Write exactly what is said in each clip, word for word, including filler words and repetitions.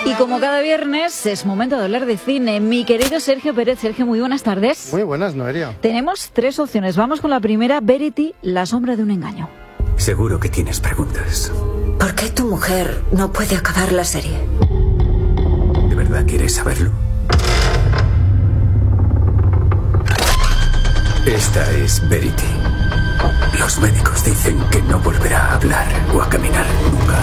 Y como cada viernes es momento de hablar de cine. Mi querido Sergio Pérez. Sergio, muy buenas tardes. Muy buenas, Noelia. Tenemos tres opciones. Vamos con la primera, Verity, la sombra de un engaño. Seguro que tienes preguntas. ¿Por qué tu mujer no puede acabar la serie? ¿De verdad quieres saberlo? Esta es Verity. Los médicos dicen que no volverá a hablar o a caminar nunca.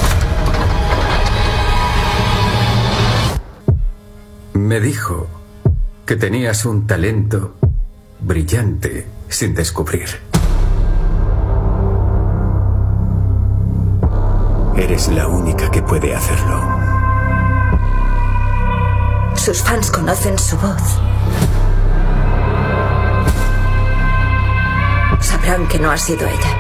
Me dijo que tenías un talento brillante sin descubrir. Eres la única que puede hacerlo. Sus fans conocen su voz. Sabrán que no ha sido ella.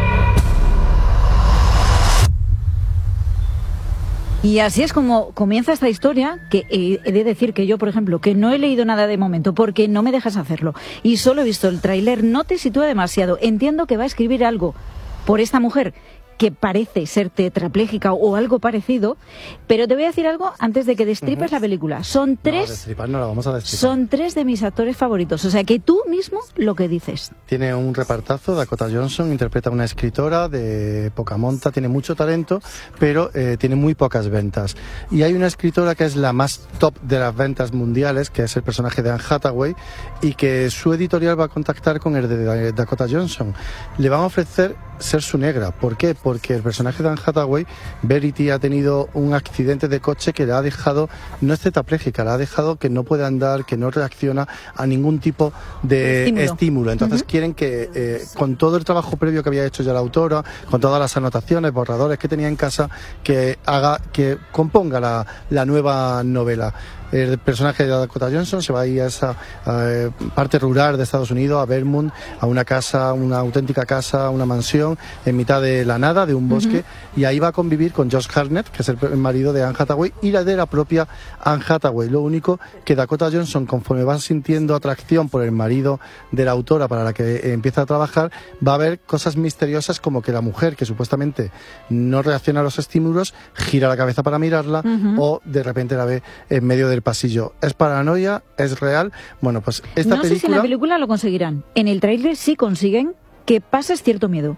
Y así es como comienza esta historia, que he de decir que yo, por ejemplo, que no he leído nada de momento porque no me dejas hacerlo y solo he visto el tráiler, no te sitúa demasiado. Entiendo que va a escribir algo por esta mujer que parece ser tetrapléjica o algo parecido, pero te voy a decir algo antes de que destripes uh-huh. la película. Son tres, no, destripar no la vamos a destripar. Son tres de mis actores favoritos, o sea que tú mismo lo que dices. Tiene un repartazo, Dakota Johnson interpreta a una escritora de poca monta, tiene mucho talento, pero eh, tiene muy pocas ventas. Y hay una escritora que es la más top de las ventas mundiales, que es el personaje de Anne Hathaway, y que su editorial va a contactar con el de Dakota Johnson. Le van a ofrecer ser su negra. ¿Por qué? Porque el personaje de Anne Hathaway, Verity, ha tenido un accidente de coche que le ha dejado, no es tetrapléjica, le ha dejado que no puede andar, que no reacciona a ningún tipo de estímulo. estímulo. Entonces uh-huh. quieren que, eh, con todo el trabajo previo que había hecho ya la autora, con todas las anotaciones, borradores que tenía en casa, que haga, que componga la, la nueva novela. El personaje de Dakota Johnson se va a ir a esa a parte rural de Estados Unidos, a Vermont, a una casa, una auténtica casa, una mansión en mitad de la nada, de un bosque, uh-huh. y ahí va a convivir con Josh Hartnett, que es el marido de Anne Hathaway, y la de la propia Anne Hathaway. Lo único que Dakota Johnson, conforme va sintiendo atracción por el marido de la autora para la que eh, empieza a trabajar, va a ver cosas misteriosas como que la mujer, que supuestamente no reacciona a los estímulos, gira la cabeza para mirarla, uh-huh. o de repente la ve en medio del pasillo. ¿Es paranoia? ¿Es real? Bueno, pues esta no película... No sé si en la película lo conseguirán. En el tráiler sí consiguen que pases cierto miedo.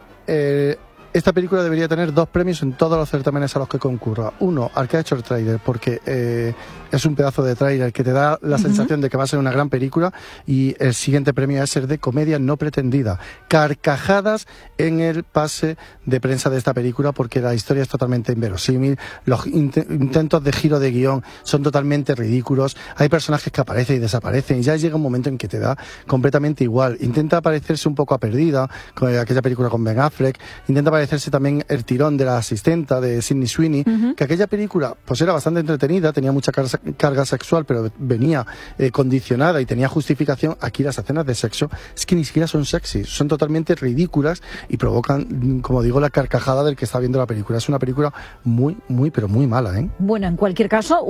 Eh, esta película debería tener dos premios en todos los certámenes a los que concurra. Uno, al que ha hecho el tráiler, porque eh, es un pedazo de tráiler que te da la uh-huh. sensación de que va a ser una gran película, y el siguiente premio es ser de comedia no pretendida. Carcajadas en el pase de prensa de esta película, porque la historia es totalmente inverosímil, los int- intentos de giro de guión son totalmente ridículos, hay personajes que aparecen y desaparecen, y ya llega un momento en que te da completamente igual. Intenta parecerse un poco a Perdida, con aquella película con Ben Affleck, intenta parecerse también El tirón de la asistenta de Sydney Sweeney, uh-huh. que aquella película pues era bastante entretenida, tenía mucha car- carga sexual, pero venía eh, condicionada y tenía justificación. Aquí las escenas de sexo es que ni siquiera son sexy, son totalmente ridículas y provocan, como digo, la carcajada del que está viendo la película. Es una película muy, muy, pero muy mala, ¿eh? Bueno, en cualquier caso...